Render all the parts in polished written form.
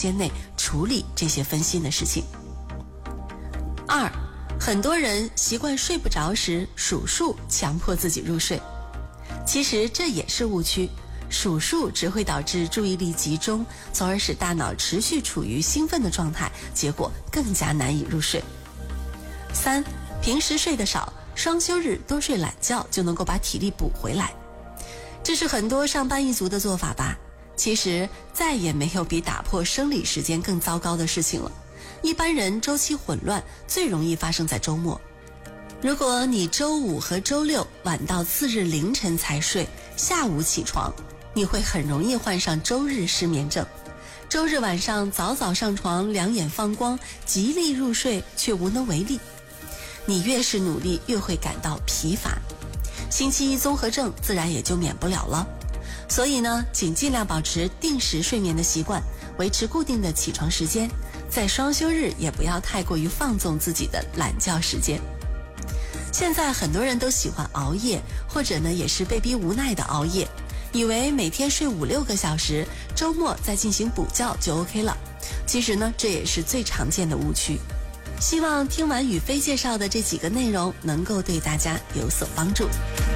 间内处理这些分心的事情。2，很多人习惯睡不着时数数强迫自己入睡，其实这也是误区，数数只会导致注意力集中，从而使大脑持续处于兴奋的状态，结果更加难以入睡。3，平时睡得少，双休日多睡懒觉就能够把体力补回来，这是很多上班一族的做法吧？其实再也没有比打破生理时间更糟糕的事情了。一般人周期混乱最容易发生在周末，如果你周五和周六晚到次日凌晨才睡，下午起床，你会很容易患上周日失眠症。周日晚上早早上床，两眼放光，极力入睡却无能为力。你越是努力越会感到疲乏，星期一综合症自然也就免不了了。所以呢，请尽量保持定时睡眠的习惯，维持固定的起床时间，在双休日也不要太过于放纵自己的懒觉时间。现在很多人都喜欢熬夜，或者呢也是被逼无奈的熬夜，以为每天睡5-6个小时，周末再进行补觉就 OK 了。其实呢，这也是最常见的误区。希望听完宇飞介绍的这几个内容能够对大家有所帮助。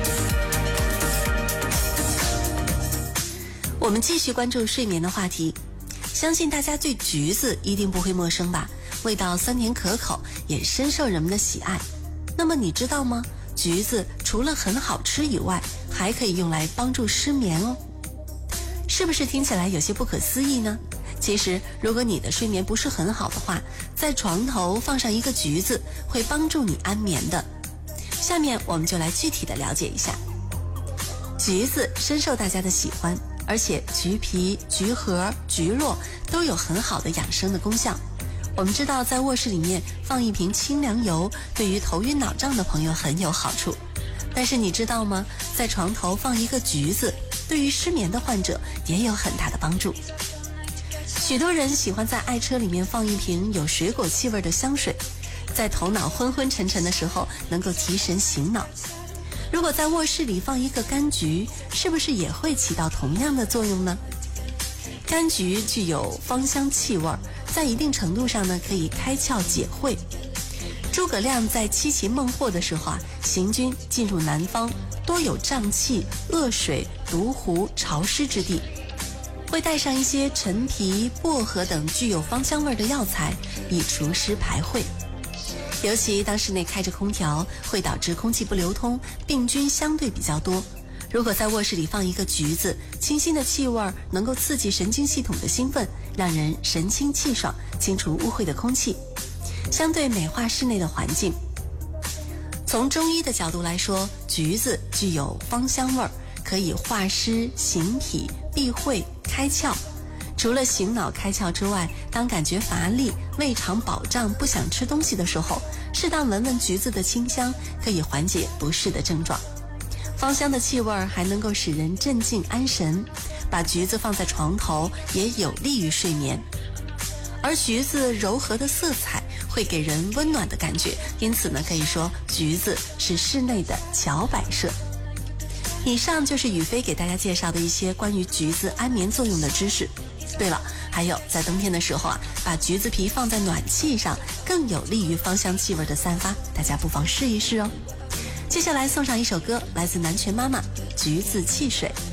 我们继续关注睡眠的话题，相信大家对橘子一定不会陌生吧？味道酸甜可口，也深受人们的喜爱。那么你知道吗？橘子除了很好吃以外，还可以用来帮助失眠哦。是不是听起来有些不可思议呢？其实如果你的睡眠不是很好的话，在床头放上一个橘子会帮助你安眠的。下面我们就来具体的了解一下。橘子深受大家的喜欢，而且橘皮、橘核、橘络都有很好的养生的功效。我们知道在卧室里面放一瓶清凉油，对于头晕脑胀的朋友很有好处。但是你知道吗？在床头放一个橘子，对于失眠的患者也有很大的帮助。许多人喜欢在爱车里面放一瓶有水果气味的香水，在头脑昏昏沉沉的时候能够提神醒脑。如果在卧室里放一个柑橘，是不是也会起到同样的作用呢？柑橘具有芳香气味，在一定程度上呢可以开窍解慧。诸葛亮在七擒孟获的时候行军进入南方，多有瘴气、恶水、毒狐、潮湿之地，会带上一些陈皮、薄荷等具有芳香味的药材，以除湿排秽。尤其当室内开着空调，会导致空气不流通，病菌相对比较多。如果在卧室里放一个橘子，清新的气味能够刺激神经系统的兴奋，让人神清气爽，清除污秽的空气，相对美化室内的环境。从中医的角度来说，橘子具有芳香味，可以化湿、行脾、避秽、开窍。除了醒脑开窍之外，当感觉乏力、胃肠饱胀、不想吃东西的时候，适当闻闻橘子的清香，可以缓解不适的症状。芳香的气味还能够使人镇静安神，把橘子放在床头也有利于睡眠。而橘子柔和的色彩会给人温暖的感觉，因此呢，可以说橘子是室内的乔摆设。以上就是宇飞给大家介绍的一些关于橘子安眠作用的知识。对了，还有在冬天的时候把橘子皮放在暖气上，更有利于芳香气味的散发，大家不妨试一试哦。接下来送上一首歌，来自南拳妈妈《橘子汽水》。